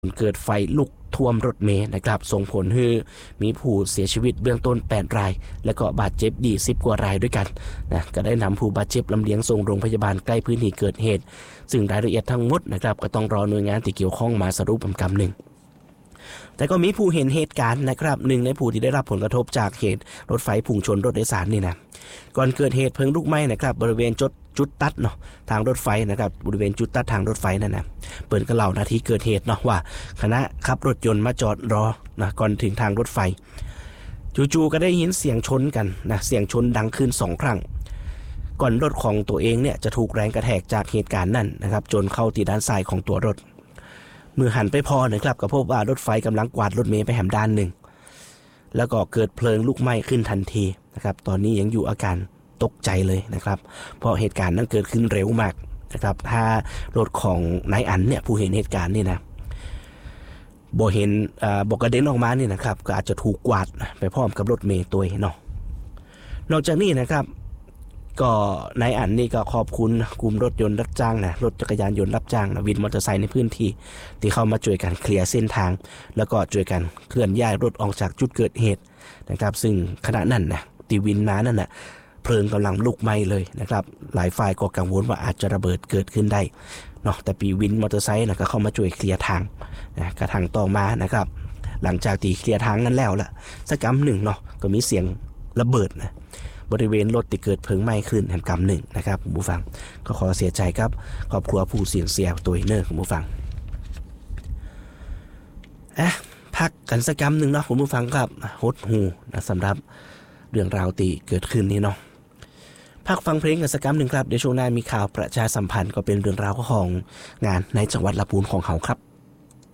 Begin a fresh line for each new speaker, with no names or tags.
เกิดไฟลุกท่วมรถเมล์นะครับส่งผลให้มีผู้เสียชีวิตเบื้องต้น8รายและก็บาดเจ็บดี10กว่ารายด้วยกันนะก็ได้นำผู้บาดเจ็บลำเลียงส่งโรงพยาบาลใกล้พื้นที่เกิดเหตุซึ่งรายละเอียดทั้งหมดนะครับก็ต้องรอหน่วยงานที่เกี่ยวข้องมาสรุปกำหนึ่งแต่ก็มีผู้เห็นเหตุการณ์นะครับหนึ่งในผู้ที่ได้รับผลกระทบจากเหตุรถไฟพุ่งชนรถโดยสารนี่นะก่อนเกิดเหตุเพลิงลุกไหม้นะครับบริเวณจุดตัดเนาะทางรถไฟนะครับบริเวณจุดตัดทางรถไฟนั่นนะเปิดกระเล่านาทีเกิดเหตุเนาะว่าคณะขับรถยนต์มาจอดรอนะก่อนถึงทางรถไฟจู่ๆก็ได้ยินเสียงชนกันนะเสียงชนดังขึ้น2ครั้งก่อนรถของตัวเองเนี่ยจะถูกแรงกระแทกจากเหตุการณ์นั้นนะครับจนเข้าที่ด้านซ้ายของตัวรถเมื่อหันไปพอนะครับก็พบว่ารถไฟกำลังกวาดรถเมล์ไปแหมด้านหนึ่งแล้วก็เกิดเพลิงลุกไหม้ขึ้นทันทีนะครับตอนนี้ยังอยู่อาการตกใจเลยนะครับเพราะเหตุการณ์นั้นเกิดขึ้นเร็วมากนะครับถ้ารถของนายอันเนี่ยผู้เห็นเหตุการณ์นี่นะบอกกระเด็นออกมานี่นะครับก็อาจจะถูกกวาดไปพร้อมกับรถเมล์ตัวเนาะนอกจากนี้นะครับก็นายอันนี่ก็ขอบคุณกลุ่มรถยนต์รับจ้างนะรถจักรยานยนต์รับจ้างนะวินมอเตอร์ไซค์ในพื้นที่ที่เข้ามาช่วยกันเคลียร์เส้นทางแล้วก็ช่วยกันเคลื่อนย้ายรถออกจากจุดเกิดเหตุนะครับซึ่งขณะนั้นนะที่วินมานั่นนะเพลิงกำลังลุกไหม้เลยนะครับหลายฝ่ายก็กังวลว่าอาจจะระเบิดเกิดขึ้นได้เนาะแต่ปีวินมอเตอร์ไซค์นะก็เข้ามาช่วยเคลียร์ทางนะกระทั่งต่อมานะครับหลังจากที่เคลียร์ทางนั้นแล้วล่ะสักกำหนึ่งเนาะก็มีเสียงระเบิดนะบริเวณรถที่เกิดเพลิงไหม้ขึ้นแห่งกำหนึ่งนะครับคุณผู้ฟังก็ขอเสียใจครับครอบครัวผู้เสียตัวเนอร์คุณผู้ฟังพักกันสักกำหนึ่งเนาะคุณผู้ฟังครับหดหูนะสำหรับเรื่องราวที่เกิดขึ้นนี้เนาะพักฟังเพลงกันสักกำหนึ่งครับเดี๋ยวช่วงหน้ามีข่าวประชาสัมพันธ์ก็เป็นเรื่องราวของงานในจังหวัดลำพูนของเขาครับ